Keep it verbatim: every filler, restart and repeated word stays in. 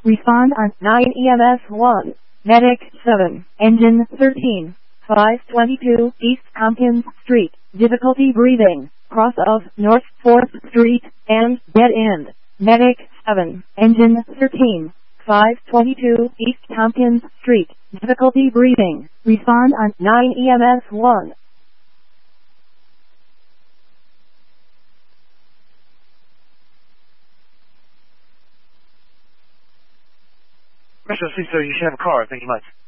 Respond on nine E M S one. Medic seven. Engine thirteen. five twenty-two East Tompkins Street. Difficulty breathing. Cross of North fourth Street and dead end. Medic seven. Engine thirteen. five twenty-two East Tompkins Street. Difficulty breathing. Respond on nine E M S one. Metro Cecil, you should have a car. Thank you much.